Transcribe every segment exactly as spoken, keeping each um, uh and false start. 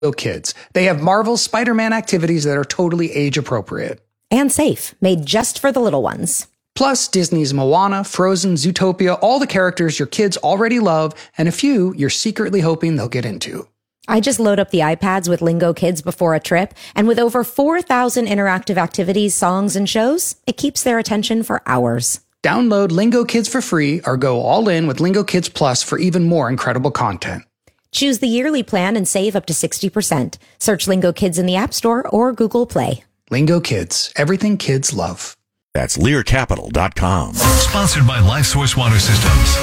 Kids. They have Marvel's Spider-Man activities that are totally age-appropriate. And safe, made just for the little ones. Plus, Disney's Moana, Frozen, Zootopia, all the characters your kids already love, and a few you're secretly hoping they'll get into. I just load up the iPads with Lingo Kids before a trip, and with over four thousand interactive activities, songs, and shows, it keeps their attention for hours. Download Lingo Kids for free or go all in with Lingo Kids Plus for even more incredible content. Choose the yearly plan and save up to sixty percent. Search Lingo Kids in the App Store or Google Play. Lingo Kids, everything kids love. That's Lear Capital dot com. Sponsored by LifeSource Water Systems.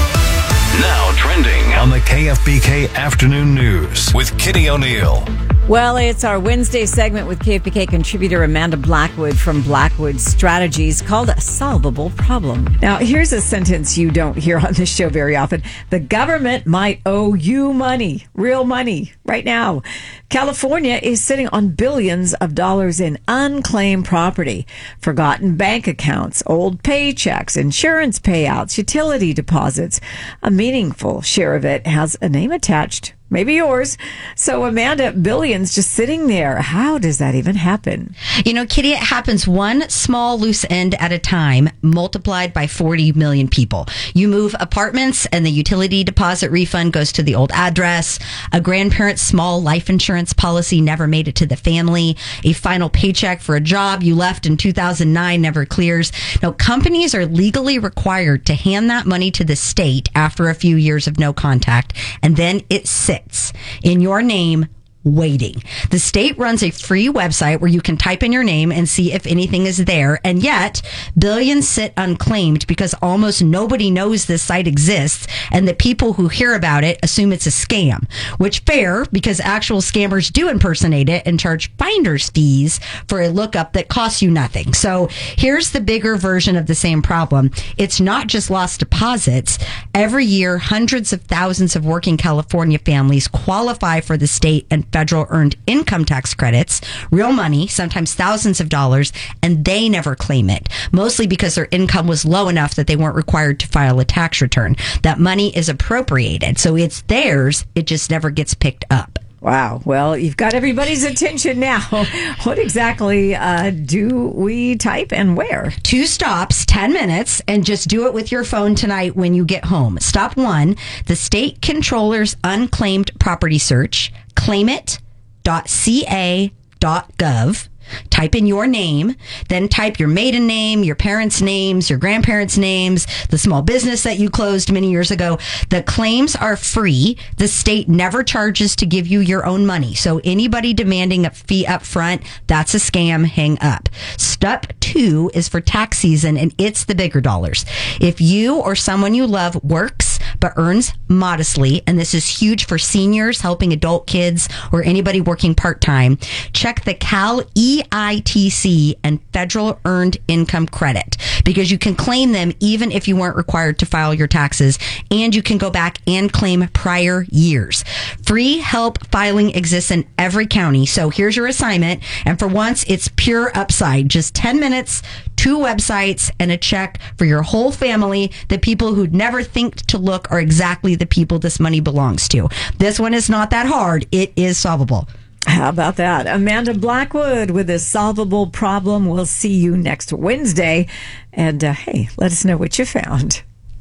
Now trending on the K F B K Afternoon News with Kitty O'Neill. Well, it's our Wednesday segment with K F B K contributor Amanda Blackwood from Blackwood Strategies called A Solvable Problem. Now, here's a sentence you don't hear on this show very often. The government might owe you money, real money, right now. California is sitting on billions of dollars in unclaimed property, forgotten bank accounts, old paychecks, insurance payouts, utility deposits. A meaningful share of it has a name attached. Maybe yours. So, Amanda, billions just sitting there. How does that even happen? You know, Kitty, it happens one small loose end at a time, multiplied by forty million people. You move apartments and the utility deposit refund goes to the old address. A grandparent's small life insurance policy never made it to the family. A final paycheck for a job you left in two thousand nine never clears. Now, companies are legally required to hand that money to the state after a few years of no contact, and then it sits in your name waiting. The state runs a free website where you can type in your name and see if anything is there. And yet billions sit unclaimed because almost nobody knows this site exists. And the people who hear about it assume it's a scam, which fair because actual scammers do impersonate it and charge finder's fees for a lookup that costs you nothing. So here's the bigger version of the same problem. It's not just lost deposits. Every year, hundreds of thousands of working California families qualify for the state and federal earned income tax credits, real money, sometimes thousands of dollars, and they never claim it, mostly because their income was low enough that they weren't required to file a tax return. That money is appropriated, so it's theirs, it just never gets picked up. Wow. Well, you've got everybody's attention now. What exactly uh, do we type and where? Two stops, ten minutes, and just do it with your phone tonight when you get home. Stop one, the state controller's unclaimed property search, claim it dot c a dot gov. Type in your name, then type your maiden name, your parents' names, your grandparents' names, the small business that you closed many years ago. The claims are free. The state never charges to give you your own money. So anybody demanding a fee up front, that's a scam. Hang up. Step two is for tax season, and it's the bigger dollars. If you or someone you love works but earns modestly, and this is huge for seniors, helping adult kids, or anybody working part-time, check the Cal E I T C and federal earned income credit, because you can claim them even if you weren't required to file your taxes, and you can go back and claim prior years. Free help filing exists in every county. So here's your assignment. And for once, it's pure upside. Just ten minutes, two websites, and a check for your whole family. The people who'd never think to look are exactly the people this money belongs to. This one is not that hard. It is solvable. How about that? Amanda Blackwood with A Solvable Problem. We'll see you next Wednesday. And uh, hey, let us know what you found.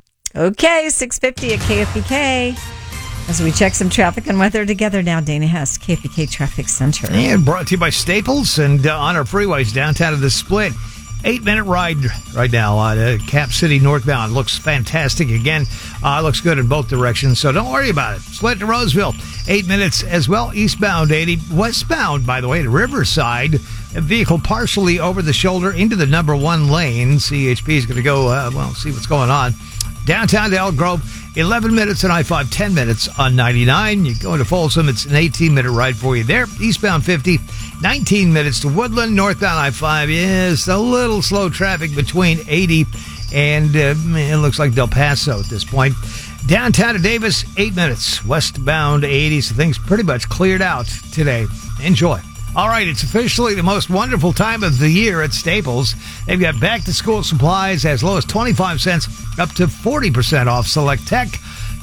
Okay, six fifty at K F B K. As we check some traffic and weather together now, Dana Hess, K F B K Traffic Center. And brought to you by Staples and uh, on our freeways downtown of the Split. Eight-minute ride right now on uh, Cap City northbound. Looks fantastic again. Uh, looks good in both directions, so don't worry about it. Split to Roseville, eight minutes as well. Eastbound eighty. Westbound, by the way, to Riverside. A vehicle partially over the shoulder into the number one lane. C H P is going to go, uh, well, see what's going on. Downtown to Elk Grove, eleven minutes on I five, ten minutes on ninety-nine. You go into Folsom, it's an eighteen-minute ride for you there. Eastbound fifty, nineteen minutes to Woodland. Northbound I five is a little slow traffic between eighty and uh, it looks like Del Paso at this point. Downtown to Davis, eight minutes. Westbound eighty, so things pretty much cleared out today. Enjoy. All right, it's officially the most wonderful time of the year at Staples. They've got back-to-school supplies as low as twenty-five cents up to forty percent off select tech,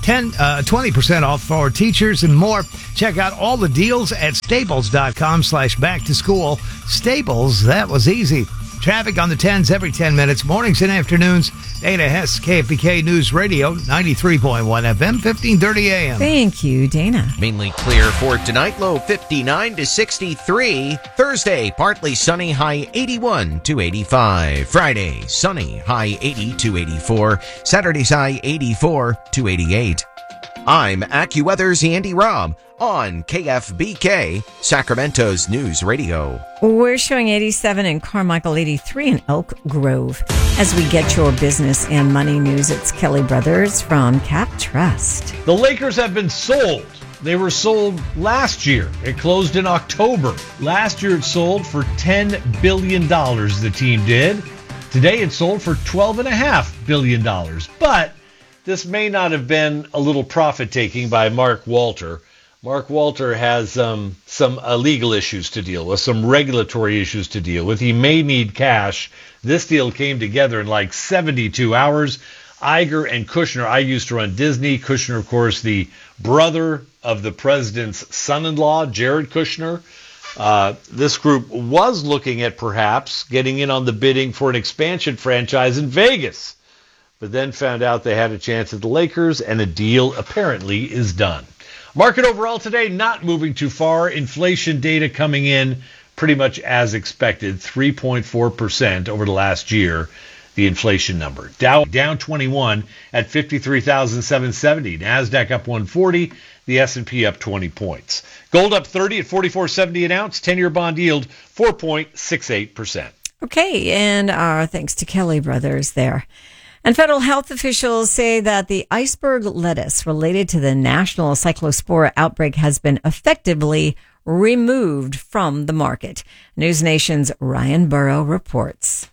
ten, uh, twenty percent off for teachers and more. Check out all the deals at staples.com slash back to school. Staples, that was easy. Traffic on the tens every ten minutes, mornings and afternoons. Dana Hess, K F B K News Radio, ninety-three point one F M, fifteen thirty A M. Thank you, Dana. Mainly clear for tonight, low fifty-nine to sixty-three. Thursday, partly sunny, high eighty-one to eighty-five. Friday, sunny, high eighty to eighty-four. Saturday's high eighty-four to eighty-eight. I'm AccuWeather's Andy Robb on K F B K, Sacramento's News Radio. We're showing eighty-seven in Carmichael, eighty-three in Elk Grove. As we get your business and money news, it's Kelly Brothers from Cap Trust. The Lakers have been sold. They were sold last year. It closed in October. Last year it sold for ten billion dollars, the team did. Today it sold for twelve point five billion dollars. But this may not have been a little profit-taking by Mark Walter. Mark Walter has um, some uh, legal issues to deal with, some regulatory issues to deal with. He may need cash. This deal came together in like seventy-two hours. Iger and Kushner, I used to run Disney. Kushner, of course, the brother of the president's son-in-law, Jared Kushner. Uh, this group was looking at perhaps getting in on the bidding for an expansion franchise in Vegas, but then found out they had a chance at the Lakers, and a deal apparently is done. Market overall today not moving too far. Inflation data coming in pretty much as expected, three point four percent over the last year, the inflation number. Dow down twenty-one at fifty-three thousand seven hundred seventy. NASDAQ up one forty. The S and P up twenty points. Gold up thirty at forty-four seventy an ounce. ten-year bond yield four point six eight percent. Okay, and our thanks to Kelly Brothers there. And federal health officials say that the iceberg lettuce related to the national cyclospora outbreak has been effectively removed from the market. News Nation's Ryan Burrow reports.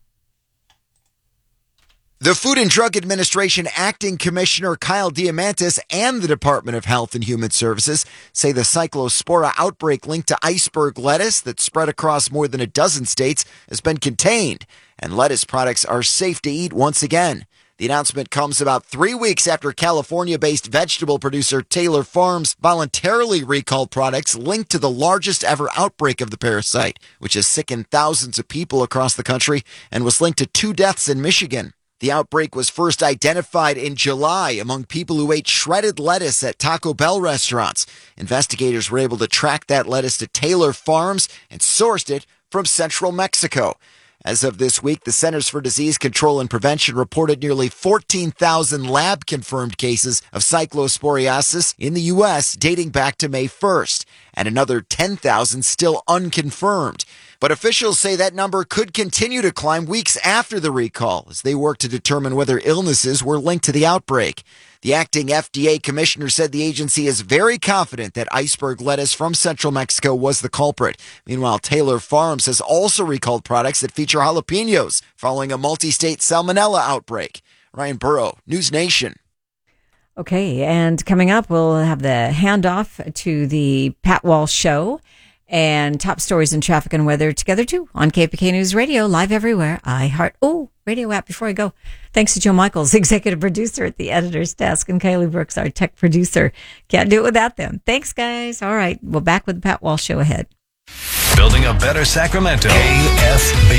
The Food and Drug Administration Acting Commissioner Kyle Diamantis and the Department of Health and Human Services say the cyclospora outbreak linked to iceberg lettuce that spread across more than a dozen states has been contained, and lettuce products are safe to eat once again. The announcement comes about three weeks after California-based vegetable producer Taylor Farms voluntarily recalled products linked to the largest ever outbreak of the parasite, which has sickened thousands of people across the country and was linked to two deaths in Michigan. The outbreak was first identified in July among people who ate shredded lettuce at Taco Bell restaurants. Investigators were able to track that lettuce to Taylor Farms and sourced it from central Mexico. As of this week, the Centers for Disease Control and Prevention reported nearly fourteen thousand lab-confirmed cases of cyclosporiasis in the U S dating back to May first, and another ten thousand still unconfirmed. But officials say that number could continue to climb weeks after the recall as they work to determine whether illnesses were linked to the outbreak. The acting F D A commissioner said the agency is very confident that iceberg lettuce from central Mexico was the culprit. Meanwhile, Taylor Farms has also recalled products that feature jalapenos following a multi-state salmonella outbreak. Ryan Burrow, News Nation. Okay, and coming up, we'll have the handoff to the Pat Walsh Show and top stories in traffic and weather together, too, on K P K News Radio, live everywhere. iHeart, oh, radio app before I go. Thanks to Joe Michaels, executive producer at the editor's desk, and Kylie Brooks, our tech producer. Can't do it without them. Thanks, guys. All right, we're back with the Pat Walsh Show ahead. Building a better Sacramento. K F B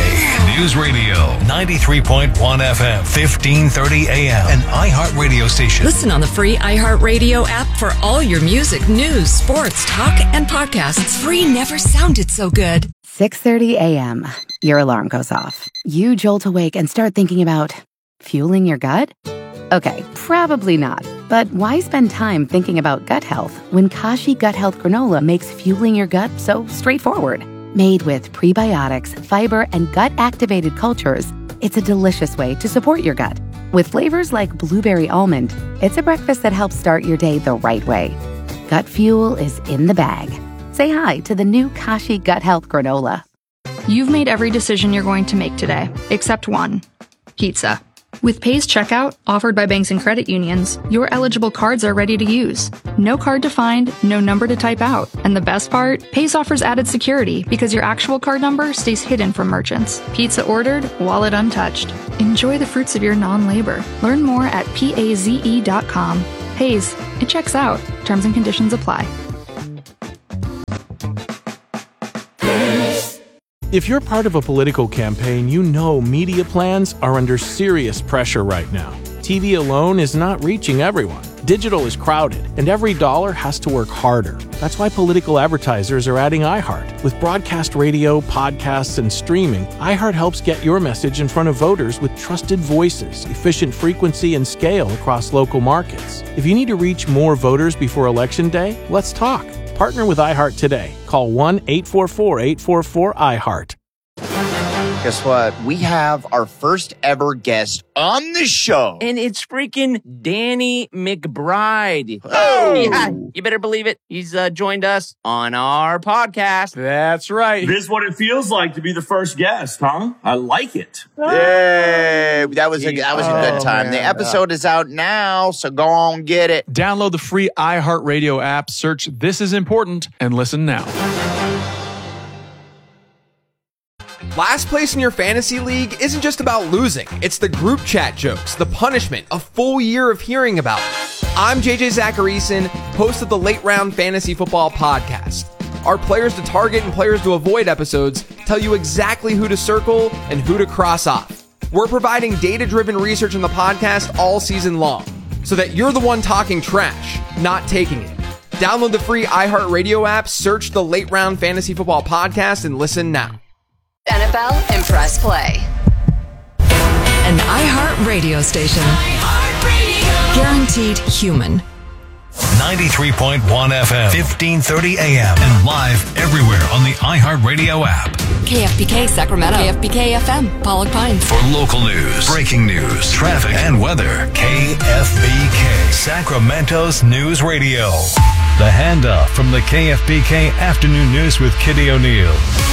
K News Radio, ninety-three point one F M, fifteen thirty A M, an iHeart radio station. Listen on the free iHeart Radio app for all your music, news, sports, talk, and podcasts. Free never sounded so good. six thirty A M. Your alarm goes off. You jolt awake and start thinking about fueling your gut? Okay, probably not. But why spend time thinking about gut health when Kashi Gut Health Granola makes fueling your gut so straightforward? Made with prebiotics, fiber, and gut-activated cultures, it's a delicious way to support your gut. With flavors like blueberry almond, it's a breakfast that helps start your day the right way. Gut fuel is in the bag. Say hi to the new Kashi Gut Health Granola. You've made every decision you're going to make today, except one. Pizza. With Pay's checkout, offered by banks and credit unions, your eligible cards are ready to use. No card to find, no number to type out. And the best part? Pay's offers added security because your actual card number stays hidden from merchants. Pizza ordered, wallet untouched. Enjoy the fruits of your non-labor. Learn more at paze dot com. Pay's, it checks out. Terms and conditions apply. If you're part of a political campaign, you know media plans are under serious pressure right now. T V alone is not reaching everyone. Digital is crowded, and every dollar has to work harder. That's why political advertisers are adding iHeart. With broadcast radio, podcasts, and streaming, iHeart helps get your message in front of voters with trusted voices, efficient frequency, and scale across local markets. If you need to reach more voters before Election Day, let's talk. Partner with iHeart today. Call one eight four four, eight four four, iHeart. Guess what? We have our first ever guest on the show. And it's freaking Danny McBride. Oh! Yeah, you better believe it. He's uh, joined us on our podcast. That's right. This is what it feels like to be the first guest, huh? I like it. Yay! That was a, that was a good Oh, time. man. The episode is out now, so go on get it. Download the free iHeartRadio app, search This Is Important, and listen now. Last place in your fantasy league isn't just about losing. It's the group chat jokes, the punishment, a full year of hearing about it. I'm J J Zacharyson, host of the Late Round Fantasy Football Podcast. Our Players to Target and Players to Avoid episodes tell you exactly who to circle and who to cross off. We're providing data-driven research in the podcast all season long, so that you're the one talking trash, not taking it. Download the free iHeartRadio app, search the Late Round Fantasy Football Podcast, and listen now. N F L Impress Play. An iHeart radio station. Guaranteed human. ninety-three point one F M, fifteen thirty A M, and live everywhere on the iHeartRadio app. K F B K Sacramento. K F B K F M Pollock Pines. For local news, breaking news, traffic, and weather, K F B K, Sacramento's news radio. The handoff from the K F B K Afternoon News with Kitty O'Neill.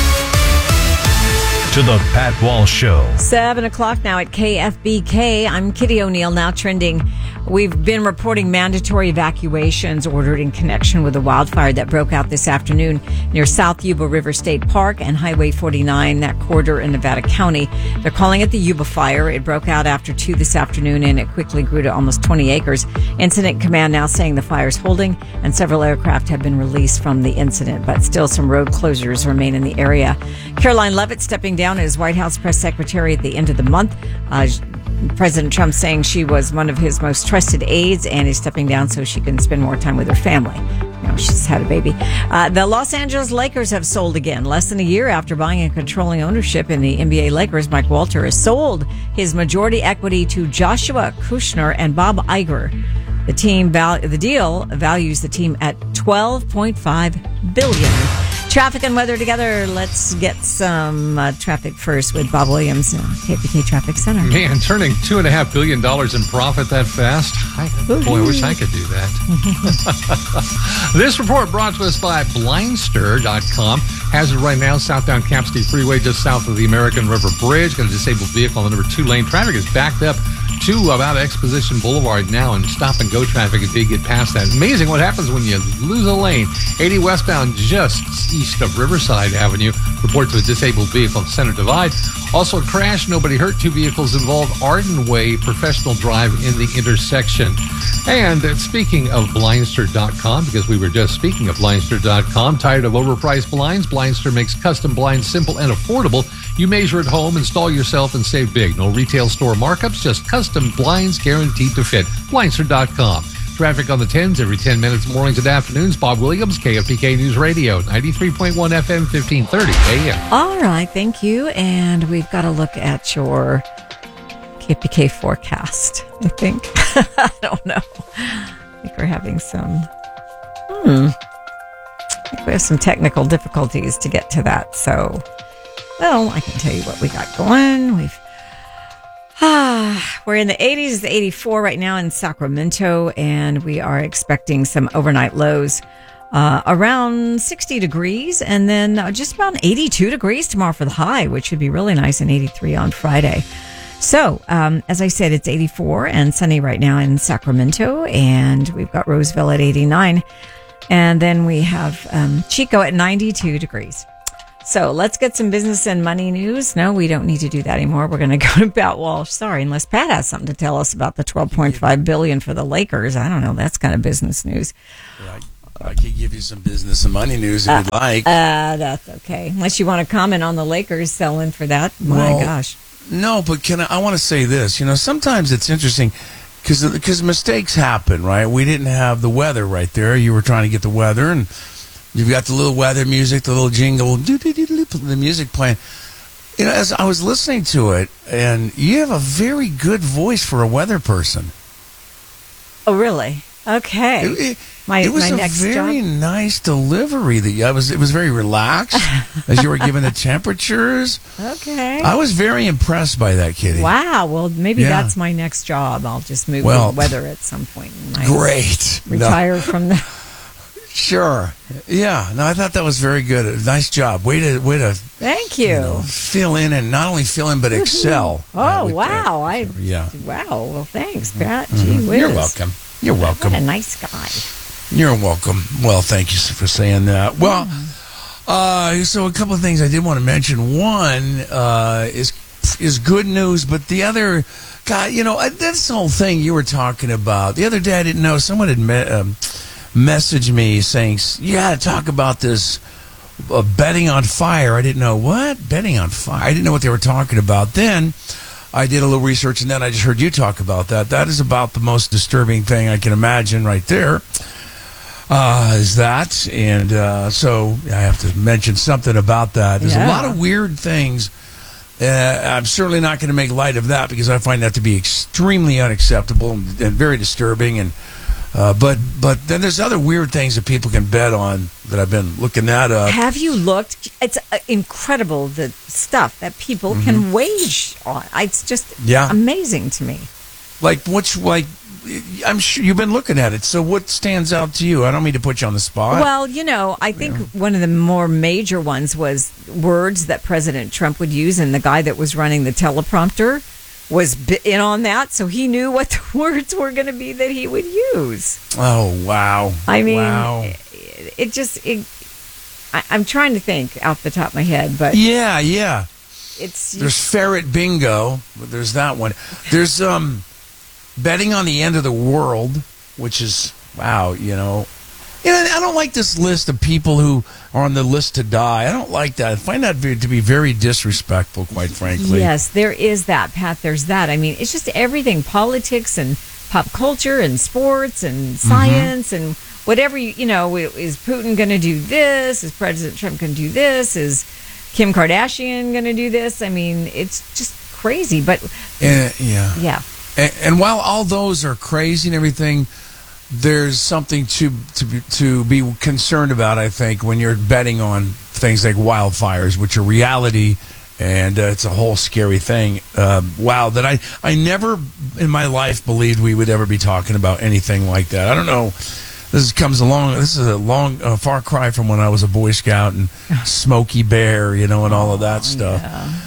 To the Pat Walsh Show. Seven o'clock now at K F B K. I'm Kitty O'Neill, now trending. We've been reporting mandatory evacuations ordered in connection with a wildfire that broke out this afternoon near South Yuba River State Park and Highway forty-nine, that corridor in Nevada County. They're calling it the Yuba Fire. It broke out after two this afternoon, and it quickly grew to almost twenty acres. Incident Command now saying the fire's holding, and several aircraft have been released from the incident, but still some road closures remain in the area. Caroline Leavitt stepping down as White House press secretary at the end of the month. Uh, President Trump saying she was one of his most trusted aides and is stepping down so she can spend more time with her family. You know, she's had a baby. Uh, the Los Angeles Lakers have sold again. Less than a year after buying and controlling ownership in the N B A Lakers, Mike Walter has sold his majority equity to Joshua Kushner and Bob Iger. The team val- the deal values the team at twelve point five billion dollars. Traffic and weather together. Let's get some uh, traffic first with Bob Williams, uh, K F B K Traffic Center. Man, turning two and a half billion dollars in profit that fast. I, boy, I wish I could do that. This report brought to us by Blindster dot com. Has it right now, southbound Cap City Freeway, just south of the American River Bridge. Got a disabled vehicle on the number two lane. Traffic is backed up to about Exposition Boulevard now, and stop and go traffic until you get past that. Amazing what happens when you lose a lane. eighty westbound just east of Riverside Avenue. Report to a disabled vehicle on Center Divide. Also a crash, nobody hurt. Two vehicles involved. Arden Way, Professional Drive in the intersection. And uh, speaking of Blindster dot com, because we were just speaking of Blindster dot com, tired of overpriced blinds? Blindster makes custom blinds simple and affordable. You measure at home, install yourself, and save big. No retail store markups, just custom blinds guaranteed to fit. Blindster dot com. Traffic on the tens every ten minutes, mornings and afternoons. Bob Williams, K F B K News Radio, ninety-three point one F M, fifteen thirty A M. All right, thank you. And we've got to look at your K F B K forecast, I think. I don't know. I think we're having some... Hmm. I think we have some technical difficulties to get to that. So, well, I can tell you what we got going. We've Ah, we're in the eighties, the eighty-four right now in Sacramento, and we are expecting some overnight lows uh, around sixty degrees, and then uh, just about eighty-two degrees tomorrow for the high, which should be really nice, and eighty-three on Friday. So, um, as I said, it's eighty-four and sunny right now in Sacramento, and we've got Roseville at eighty-nine. And then we have um, Chico at ninety-two degrees. So let's get some business and money news. No, we don't need to do that anymore. We're going to go to Pat Walsh. Sorry, unless Pat has something to tell us about the twelve point five billion dollars for the Lakers. I don't know. That's kind of business news. Yeah, I, I could give you some business and money news if uh, you'd like. Uh, that's okay. Unless you want to comment on the Lakers selling for that. My Well, gosh. No, but can I, I want to say this. You know, sometimes it's interesting because because mistakes happen, right? We didn't have the weather right there. You were trying to get the weather, and you've got the little weather music, the little jingle, the music playing. You know, as I was listening to it, and you have a very good voice for a weather person. Oh, really? Okay. It, it, my it was my a next very job. nice delivery. That you, I was. It was very relaxed as you were giving the temperatures. Okay. I was very impressed by that, Kitty. Wow. Well, maybe Yeah. that's my next job. I'll just move Well, the weather at some point. in my- Great. Retire No. from the. Sure. Yeah. No, I thought that was very good. Nice job. Way to way to Thank you. you know, fill in, and not only fill in but excel. Oh, wow. I Yeah. Wow. Well, thanks, Pat. Mhm. Gee whiz. You're welcome. You're welcome. What a nice guy. You're welcome. Well, thank you for saying that. Well, uh, so a couple of things I did want to mention. One uh, is is good news, but the other, God, you know, that's the whole thing you were talking about. The other day, I didn't know, someone had me- um, messaged me saying, you got to talk about this uh, betting on fire. I didn't know, what? Betting on fire? I didn't know what they were talking about. Then I did a little research, and then I just heard you talk about that. That is about the most disturbing thing I can imagine right there. Uh, is that. And uh, so I have to mention something about that. There's Yeah. a lot of weird things. Uh, I'm certainly not going to make light of that because I find that to be extremely unacceptable and, and very disturbing. And uh, but but then there's other weird things that people can bet on that I've been looking that up. Have you looked? It's uh, incredible the stuff that people Mhm. can wage on. It's just Yeah. amazing to me. Like which like I'm sure you've been looking at it. So what stands out to you? I don't mean to put you on the spot. Well, you know, I think one of the more major ones was words that President Trump would use, and the guy that was running the teleprompter was bi- in on that, so he knew what the words were going to be that he would use. Oh wow! I mean, wow. it, it just, it, I, I'm trying to think off the top of my head, but Yeah, yeah. it's There's ferret bingo. There's that one. There's um, betting on the end of the world, which is wow. You know, you know, I don't like this list of people who are on the list to die. I don't like that. I find that ve- to be very disrespectful, quite frankly. Yes, there is that, Pat. There's that. I mean, it's just everything, politics and pop culture and sports and science and whatever, you, you know, is Putin going to do this? Is President Trump going to do this? Is Kim Kardashian going to do this? I mean, it's just crazy. But Uh, yeah. yeah. And, and while all those are crazy and everything, there's something to to be, to be concerned about, I think, when you're betting on things like wildfires, which are reality, and uh, it's a whole scary thing. Um, wow, that I, I never in my life believed we would ever be talking about anything like that. I don't know. This comes along. This is a long, uh, far cry from when I was a Boy Scout and Smokey Bear, you know, and all of that stuff.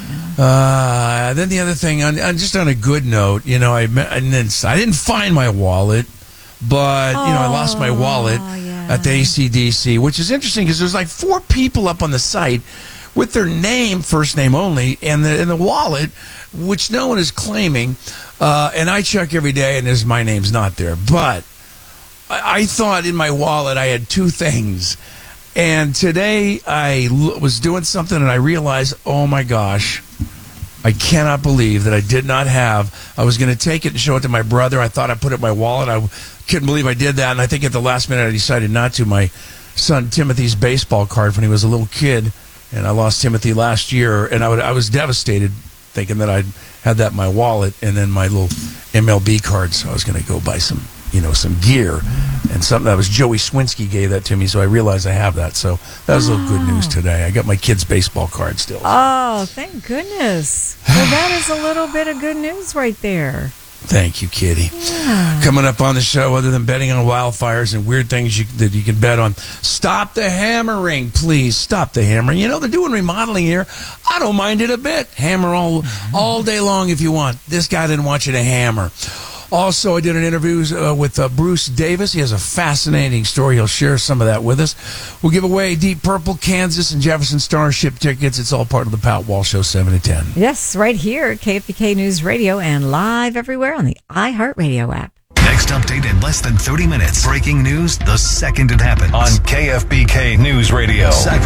Uh, then the other thing, on, on just on a good note, you know, I met, and then I didn't find my wallet, but you know, I lost my wallet at the A C D C, which is interesting because there's like four people up on the site with their name, first name only, and the and the wallet, which no one is claiming. Uh, and I check every day, and there's my name's not there, but I, I thought in my wallet I had two things. And today I l- was doing something and I realized, oh my gosh, I cannot believe that I did not have. I was going to take it and show it to my brother. I thought I put it in my wallet. I couldn't believe I did that. And I think at the last minute I decided not to. My son Timothy's baseball card when he was a little kid. And I lost Timothy last year. And I, would, I was devastated thinking that I'd had that in my wallet and then my little M L B card. So I was going to go buy some, you know, some gear. And something that was Joey Swinsky gave that to me, so I realized I have that. So that was a little good news today. I got my kid's baseball card still. Oh, thank goodness. Well, that is a little bit of good news right there. Thank you, Kitty. Yeah. Coming up on the show, other than betting on wildfires and weird things you, that you can bet on, stop the hammering, please. Stop the hammering. You know, they're doing remodeling here. I don't mind it a bit. Hammer all, all day long if you want. This guy didn't want you to hammer. Also, I did an interview uh, with uh, Bruce Davis. He has a fascinating story. He'll share some of that with us. We'll give away Deep Purple, Kansas, and Jefferson Starship tickets. It's all part of the Pat Walsh Show, seven to ten. Yes, right here at K F B K News Radio and live everywhere on the iHeartRadio app. Next update in less than thirty minutes. Breaking news the second it happens on K F B K News Radio. Sacramento.